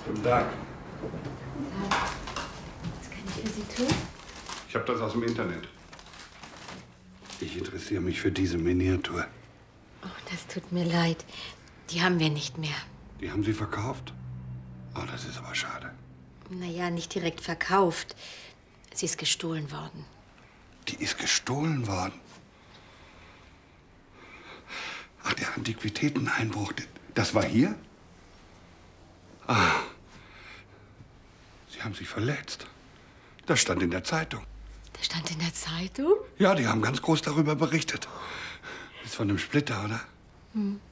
Guten Tag. Guten Tag. Was kann ich für Sie tun? Ich habe das aus dem Internet. Ich interessiere mich für diese Miniatur. Oh, das tut mir leid. Die haben wir nicht mehr. Die haben Sie verkauft? Oh, das ist aber schade. Naja, nicht direkt verkauft. Sie ist gestohlen worden. Die ist gestohlen worden? Ach, der Antiquitäteneinbruch, das war hier? Ah, Sie haben sich verletzt. Das stand in der Zeitung. Das stand in der Zeitung? Ja, die haben ganz groß darüber berichtet. Ist von einem Splitter, oder? Hm.